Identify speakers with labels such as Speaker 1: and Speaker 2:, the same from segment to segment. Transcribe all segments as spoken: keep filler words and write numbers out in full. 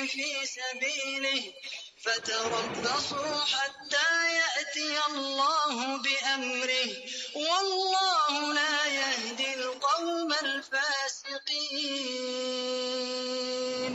Speaker 1: في سبيله فتربصوا حتى يأتي الله بأمره والله لا يهدي القوم الفاسقين.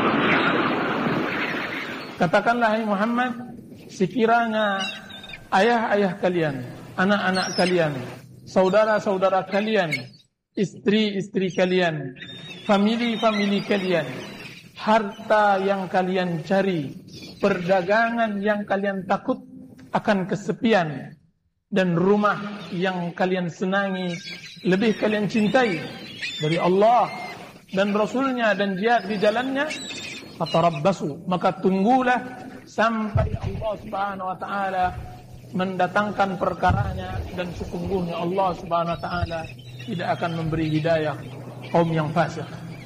Speaker 2: Katakanlah hai Muhammad, sekiranya ayah-ayah kalian, anak-anak kalian, saudara-saudara kalian, istri-istri kalian, famili-famili kalian, harta yang kalian cari, perdagangan yang kalian takut akan kesepian, dan rumah yang kalian senangi, lebih kalian cintai dari Allah dan Rasulnya dan jihad di jalannya, fatarabbasu, maka tunggulah sampai Allah Subhanahu wa taala mendatangkan perkaranya, dan sesungguhnya Allah Subhanahu wa taala tidak akan memberi hidayah kaum yang fasik.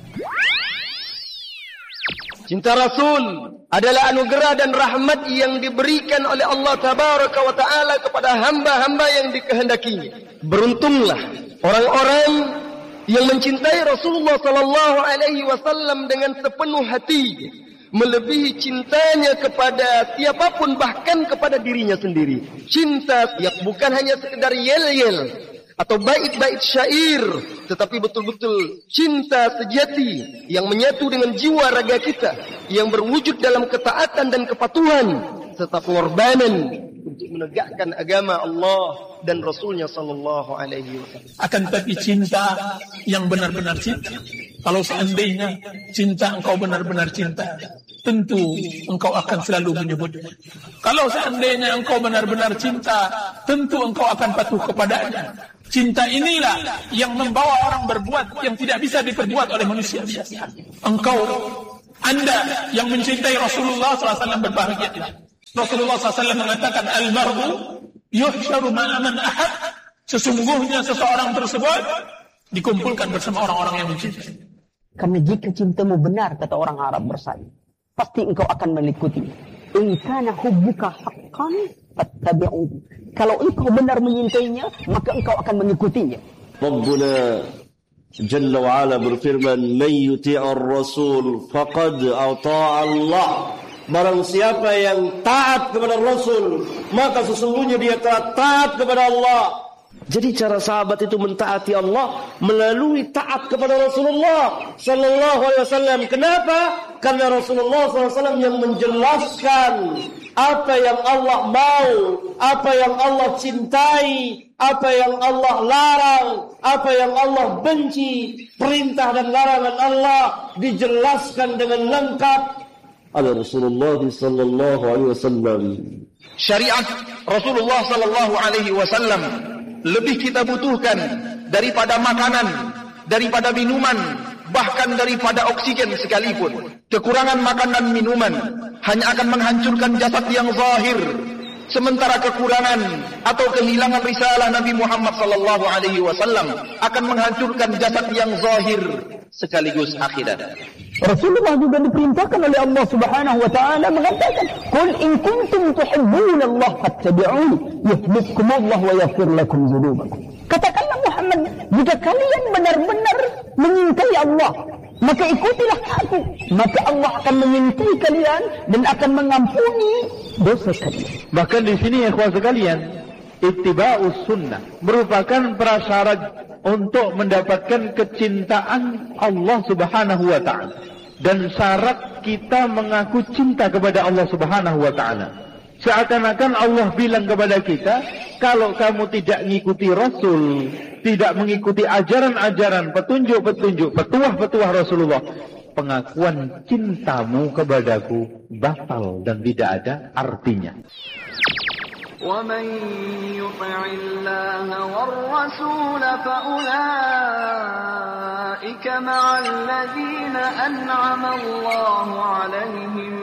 Speaker 3: Cinta Rasul adalah anugerah dan rahmat yang diberikan oleh Allah Tabaraka wa Ta'ala kepada hamba-hamba yang dikehendakinya. Beruntunglah orang-orang yang mencintai Rasulullah Sallallahu Alaihi Wasallam dengan sepenuh hati, melebihi cintanya kepada siapapun, bahkan kepada dirinya sendiri. Cinta yang bukan hanya sekedar yel-yel atau bait-bait syair, tetapi betul-betul cinta sejati yang menyatu dengan jiwa raga kita, yang berwujud dalam ketaatan dan kepatuhan serta pengorbanan untuk menegakkan agama Allah dan Rasulnya Sallallahu Alaihi Wasallam.
Speaker 2: Akan tetapi cinta yang benar-benar cinta, kalau seandainya cinta engkau benar-benar cinta, tentu engkau akan selalu menyebut. Kalau seandainya engkau benar-benar cinta, tentu engkau akan patuh kepadanya. Cinta inilah yang membawa orang berbuat yang tidak bisa diperbuat oleh manusia biasa. Engkau, anda yang mencintai Rasulullah shallallahu alaihi wasallam berbahagia. Rasulullah shallallahu alaihi wasallam mengatakan, al-mar'u yuhsyaru ma'aman ahad. Sesungguhnya seseorang tersebut dikumpulkan bersama orang-orang yang mencintai.
Speaker 4: Karena jika cintamu benar, kata orang Arab bersaing, pasti engkau akan mengikuti. In kana hubbuka haqqan fattabi'u. Kalau engkau benar menyintainya, maka engkau akan mengikutinya.
Speaker 5: Rabbuna Jalla wa Ala berfirman, "Man yuti'ir Rasul faqad ata'a Allah." Barang siapa yang taat kepada Rasul, maka sesungguhnya dia telah taat kepada Allah. Jadi cara sahabat itu mentaati Allah melalui taat kepada Rasulullah sallallahu alaihi wasallam. Kenapa? Karena Rasulullah sallallahu alaihi wasallam yang menjelaskan apa yang Allah mau, apa yang Allah cintai, apa yang Allah larang, apa yang Allah benci. Perintah dan larangan Allah dijelaskan dengan lengkap oleh Rasulullah sallallahu alaihi wasallam.
Speaker 3: Syariat Rasulullah sallallahu alaihi wasallam lebih kita butuhkan daripada makanan, daripada minuman, bahkan daripada oksigen sekalipun. Kekurangan makan dan minuman hanya akan menghancurkan jasad yang zahir, sementara kekurangan atau kehilangan risalah Nabi Muhammad sallallahu alaihi wasallam akan menghancurkan jasad yang zahir sekaligus akhirat.
Speaker 4: Rasulullah juga diperintahkan oleh Allah Subhanahu wa taala mengatakan, "Qul in kuntum tuhibbuna Allah fattabi'uni yuhibbukum Allah wa yaghfir lakum dzunubakum." Katakanlah Muhammad, jika kalian benar-benar menyintai Allah, maka ikutilah aku, maka Allah akan menyintai kalian dan akan mengampuni dosa kalian.
Speaker 6: Bahkan di sini ya ikhwan sekalian, ittiba'us sunnah merupakan prasyarat untuk mendapatkan kecintaan Allah Subhanahu wa taala, dan syarat kita mengaku cinta kepada Allah Subhanahu wa taala. Seakan-akan Allah bilang kepada kita, kalau kamu tidak mengikuti Rasul, tidak mengikuti ajaran-ajaran, petunjuk-petunjuk, petuah-petuah Rasulullah, pengakuan cintamu kepadaku batal dan tidak ada artinya.
Speaker 1: وَمَنْ يُطِعِ اللَّهَ وَالرَّسُولَ فَأُولَئِكَ مَعَ الَّذِينَ أَنْعَمَ اللَّهُ عَلَيْهِمْ